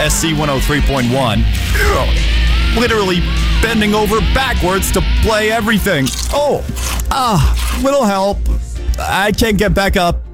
SC103.1. Literally bending over backwards to play everything. Little help. I can't get back up.